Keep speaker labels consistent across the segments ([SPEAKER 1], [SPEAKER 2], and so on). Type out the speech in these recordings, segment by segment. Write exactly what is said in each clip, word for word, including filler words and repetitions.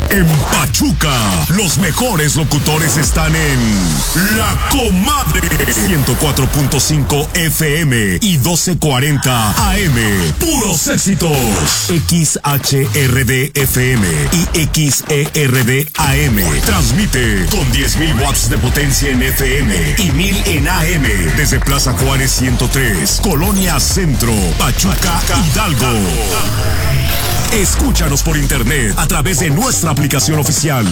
[SPEAKER 1] En Pachuca, los mejores locutores están en La Comadre. ciento cuatro punto cinco F M y doce cuarenta A M. Puros éxitos. X H R D F M y X E R D A M. Transmite con diez mil watts de potencia en F M y mil en A M. Desde Plaza Juárez ciento tres, Colonia Centro, Pachuca, Hidalgo. Escúchanos por internet a través de nuestra aplicación oficial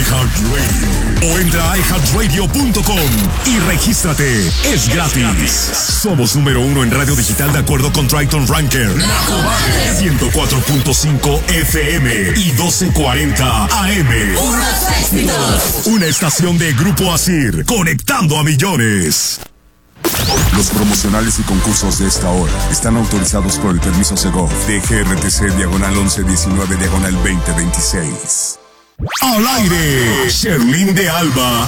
[SPEAKER 1] iHeartRadio o entra a i heart radio punto com y regístrate. Es gratis. Somos número uno en radio digital de acuerdo con Triton Ranker. La Comadre. ciento cuatro punto cinco F M y doce cuarenta A M.
[SPEAKER 2] Puros éxitos.
[SPEAKER 1] Una estación de Grupo Asir, conectando a millones.
[SPEAKER 3] Los promocionales y concursos de esta hora están autorizados por el permiso Segov de G R T C diagonal once diecinueve diagonal veinte veintiséis.
[SPEAKER 1] Al aire, Sherlyn de Alba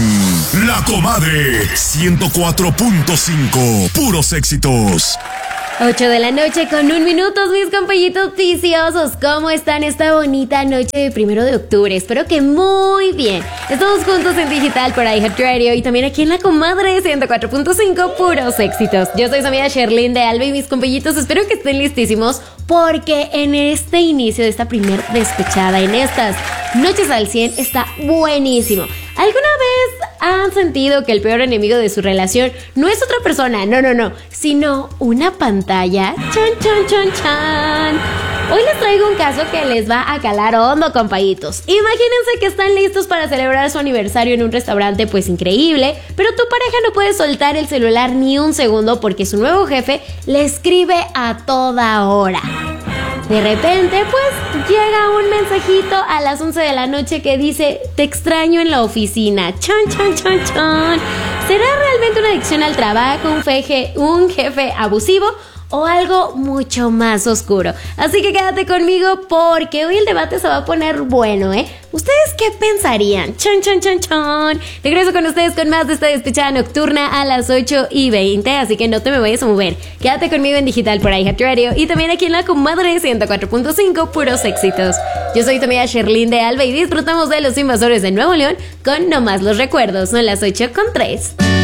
[SPEAKER 1] en La Comadre ciento cuatro punto cinco. Puros éxitos.
[SPEAKER 4] ocho de la noche con un minuto, mis compañitos viciosos. ¿Cómo están esta bonita noche de primero de octubre? Espero que muy bien. Estamos juntos en digital por iHeartRadio y también aquí en La Comadre ciento cuatro punto cinco, puros éxitos. Yo soy su amiga Sherlyn de Alba y mis compañitos espero que estén listísimos porque en este inicio de esta primer despechada, en estas noches al cien, está buenísimo. ¿Alguna vez han sentido que el peor enemigo de su relación no es otra persona? No, no, no, sino una pantalla. Chan, chan, chan, chan. Hoy les traigo un caso que les va a calar hondo, compañitos. Imagínense que están listos para celebrar su aniversario en un restaurante, pues increíble, pero tu pareja no puede soltar el celular ni un segundo porque su nuevo jefe le escribe a toda hora. De repente, pues, llega un mensajito a las once de la noche que dice: te extraño en la oficina. Chan, chan, chan, chan. ¿Será realmente una adicción al trabajo, un, feje, un jefe abusivo o algo mucho más oscuro? Así que quédate conmigo porque hoy el debate se va a poner bueno, ¿eh? ¿Ustedes qué pensarían? Chan, chan, chan, chan. Regreso con ustedes con más de esta despechada nocturna a las ocho y veinte, así que no te me vayas a mover. Quédate conmigo en digital por iHeartRadio y también aquí en La Comadre ciento cuatro punto cinco, puros éxitos. Yo soy tu amiga Sherlyn de Alba y disfrutamos de Los Invasores de Nuevo León con No Más Los Recuerdos. Son las ocho con tres.